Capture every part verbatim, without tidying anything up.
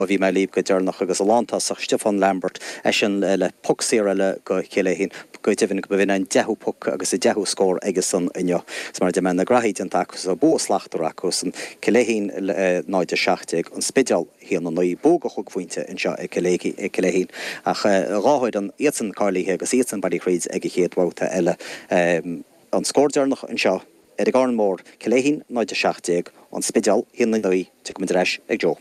bhí me líb go dearnach agus a lántasach Stefan Lambert é sin le puc síra le go chéile go tíhann go bhína an dehu puc agus i dehu scór agus san inne. Sa mar de me na graíid an tacus a bó slachtar acus an céléhín náide seachteag an spideal hían an naí bóga chug fointe in seo i céléhín ach ráhaid an éan carlíthe agus éan bailí chríd ag chéad bhta eile an scór dearnach in seo ar a gáin mór céléhín náide seachteag an spideal hían na naí tu go mudreis ag jo.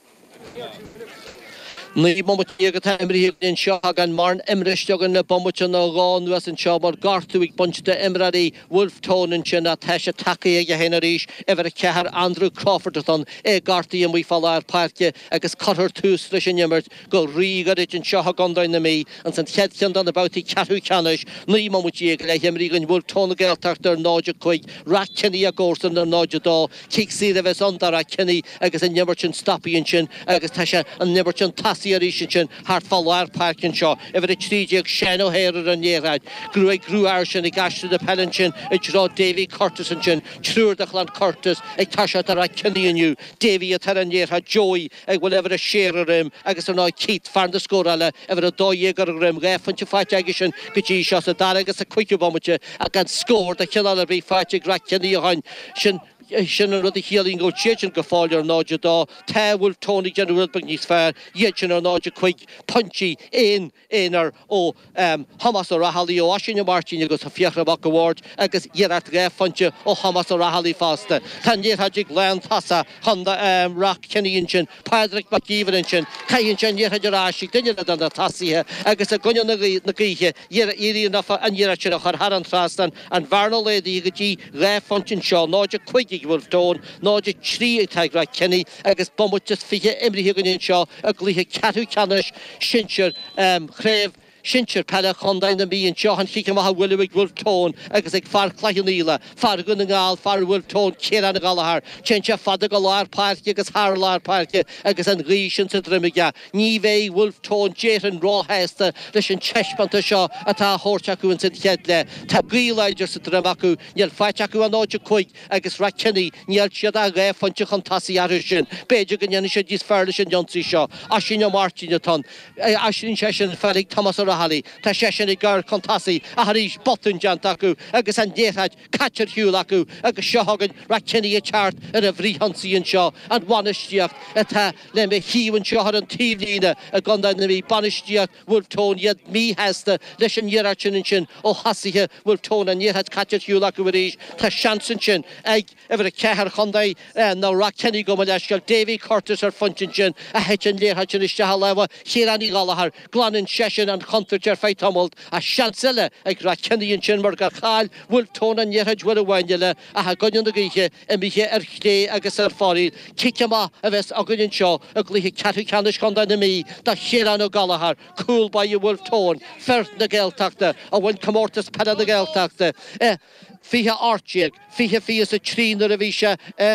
Ní bombut ag taimrí in seo gan marn imristegan na bombut na gán was in seo mar gartuig bunch de imradi Wolf Tone in sin a teise takeí ag henaríis ever cehar Andrew Crawford on e gartaí am we fallar parke agus cutter tús leis in immert go rígad in seo gandain na mí an san chéan an about ceú canis ní bombut ag le imrí gan Wolf Tone geltartar náide chuig racenní a górsan na náide dá kick sí a bheits andar a cenní agus in nimmertin stoppi in sin agus teise an nimmertin tas Sin hart fallar parkin seo ever it tríideag Shane O'Hare an néráid grúig grúar sin i gasú de pensin i drá Davy Curtis an sin trúrdachland Curtis ag taise ar a cinníoniu Davy a tar an néra joy ag bhfuil ever a séar rim agus an ná Keith fan de scóraile ever a dóégar rim réfan te fáte agus sin gotí seo a dar agus a cuiice bommate a gan scór de cheanna bhí fáte gra cinní hain sin sin an rud híalín go chéan go fáil ar náide dá tá bhfuil Tony General bag níos fearr dhéan ar náide chuig punchy éon éonar ó Hamas ó rahalí ó Aisina Martin agus a fiochrabach award agus dhéart réfante ó Hamas ó rahalí fásta tá níorthaidig lean tasa chunda rach ceníonn sin Padraig McGeevan sin caionn sin níorthaidir ráisiigh duine an na tasíthe agus a gunne na gaiche íon nafa an níortha sin a chur an trastan an bharna lédaí go dtí réfantin seo náide chuig Wolf Tone náide trí teagra Kenny agus bombut just fiche imrithe gan seo a gluthe ceatú canis sinseir chréibh Sinseir pelle chundain na mí an seo an chicha maithe bhfuilh Wolf Tone agus ag far chláithníile far gun an gáil far Wolf Tone céan na galahar Sinse fada go láir páirce agus thar láir páirce agus an rí sin sa drimiige ní bhéh Wolf Tone déir an rátheasta leis an teispanta seo atá thórteachú an sa chead le tá gríleidir sa drim acu níl feiteachú an náide chuig agus ra cinní níl siad a réfante chun tasí ar sin beidir gan dhéana sé díos fearla sin Johnsaí seo Aisina Martin atá Aisina sé sin ferig Thomas Halley, tá sé sin i gar contasi a haríis botún jant acu agus an déhaid catcher hiúil acu agus seohagan ra cinní a chart ar a bhríhansaí an seo an bhainisteocht atá le me híhann seo an tíomhlíne a gandain na mí banisteocht Wolf Tone iad mí heasta leis an dhéarart sin sin ó hasíthe Wolf Tone an déhaid catcher hiúil acu aríis tá seansan sin ag ever a cehar chundaí ná ra cinní go leisceil Davy Curtis ar funtin sin a heit an déhaid sin iste leha chéraní galahar glanin sesin an Contar feit tomult a seansile ag ra cinníonn sin mar gur cháil Wolf Tone an dhéhaid bhfuil a bhainile a ha gunne na gaiche i mithe ar chlé agus ar fáí cice má a bheits a gunnin seo a gluthe ceatú canis chundain na mí dá chéran ó galahar cool by you Wolf Tone fert na geilteachta a bhain comórtas pena na geilteachta fiche áirtíag fiche fios a trínar a bhí se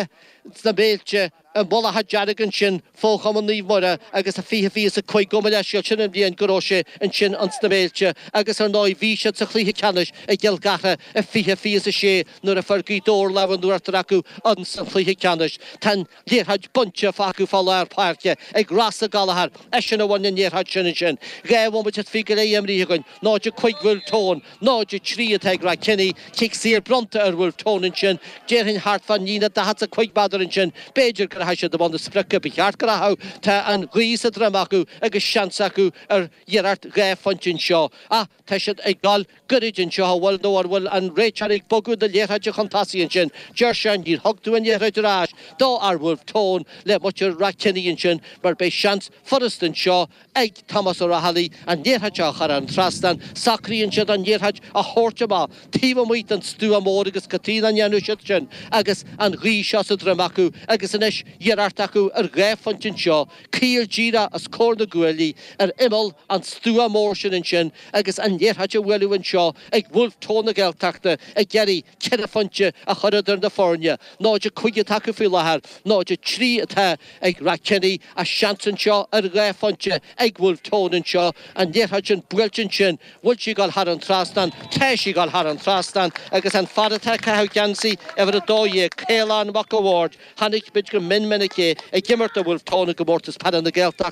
na béilte an bolla had jargan sin fócham an níomhmara agus a fihe fios a chuig goma leisio sin an bhíon goróise an sin an snaméilte agus ar náid bhíse sa chlíthe canis a ggéal gatha a fihe fios a sé nuair a fergaí dór lehan nuairtar acu an san chlíthe canis tan léirhaid bunte facu fáil ar páirce ag rasa galahar e sin a bhain léirhaid sin sin gaibhhain bud fi go é amríagain náide chuig Wolf Tone náide trí ag ra cinní cic sír bronta ar Wolf Tone in sin déirhin hart fan nína da hat a chuig badar in sin Beiidir haise de band sprike be cheart go ha tá an grísa dramaú agus seansaú ar dhéart réfantin seo a te siad ag gáil goridjin seo bhfuil nóir bhfuil an réiteigh bogu de léhaide chutáíonn sin deir sean dír hogtú an dhéráidirráis dá ar Wolf Tone le muir racinníonn sin mar bei seans forrestan seo ag Thomas ó Rahallí an dhéhaide char an trastan sacríonn siad an dhéhaid a chóirteá tíh muoit an stú mór agus catína an dhéanú siad sin agus an rí seo sa dramaú agus in is dhéart acu ar réfantin seo cíal díra as cór na guailí ar imil an stúa mór sin in sin agus an dhéhaide bhfuilúin seo ag Wolf Tone na geilteachta ag geirí ceadfante a chuidir na fórne náide chuige takeú fi lethar náide trí atá ag racinní a seansan seo ar réfante ag Wolf Tone in seo an dhéhaid sin builtin sin bhfuil si gáil har an trastan te si gáil har an trastan agus an fadatá cethú Jansaí ever a dóé céán mac award Hannig bid go min menike e gimmert a Wolf Tona go mortas pad an na Geltach